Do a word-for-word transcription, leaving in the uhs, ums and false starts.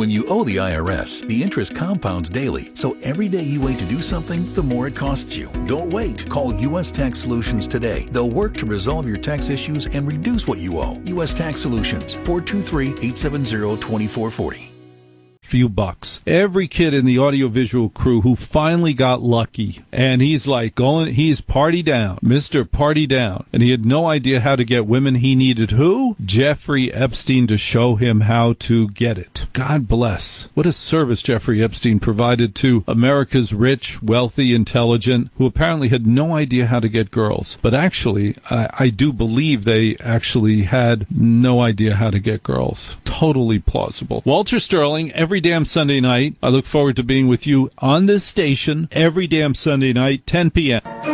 When you owe the I R S, the interest compounds daily, so every day you wait to do something, the more it costs you. Don't wait. Call U S Tax Solutions today. They'll work to resolve your tax issues and reduce what you owe. U S Tax Solutions, four two three, eight seven zero, two four four zero. Few bucks. Every kid in the audiovisual crew who finally got lucky, and he's like going, he's party down, Mister Party Down, and he had no idea how to get women. He needed who? Jeffrey Epstein to show him how to get it. God bless. What a service Jeffrey Epstein provided to America's rich, wealthy, intelligent, who apparently had no idea how to get girls. But actually, I, I do believe they actually had no idea how to get girls. Totally plausible. Walter Sterling, every damn Sunday night. I look forward to being with you on this station every damn Sunday night, ten p.m.